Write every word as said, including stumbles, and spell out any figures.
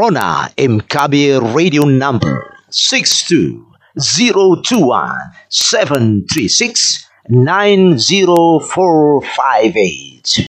Corona Mkabi radio number six two zero two one seven three six nine zero four five eight.